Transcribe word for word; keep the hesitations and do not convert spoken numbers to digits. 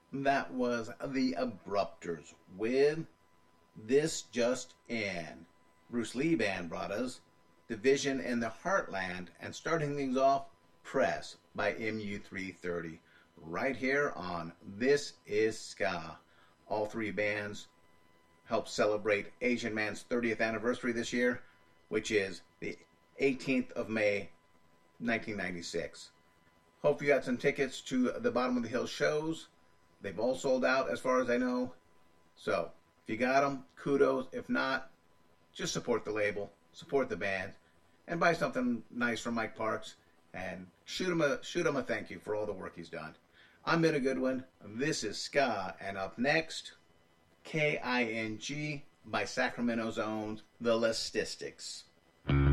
That was the Abrupters with This Just In. Bruce Lee Band brought us Division in the Heartland, and starting things off, Press by M U three thirty, right here on This Is Ska. All three bands help celebrate Asian Man's thirtieth anniversary this year, which is the eighteenth of May, nineteen ninety-six. Hope you got some tickets to the Bottom of the Hill shows. They've all sold out as far as I know. So, if you got them, kudos. If not, just support the label, support the band, and buy something nice from Mike Parks, and shoot him a, shoot him a thank you for all the work he's done. I'm Been a Goodwin. This is Ska, and up next, K I N G by Sacramento's own The Lestistics.